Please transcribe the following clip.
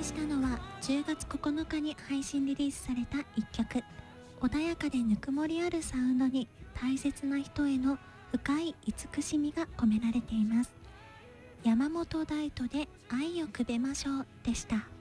したのは10月9日に配信リリースされた一曲。穏やかでぬくもりあるサウンドに大切な人への深い慈しみが込められています。山本大斗で愛をくべましょうでした。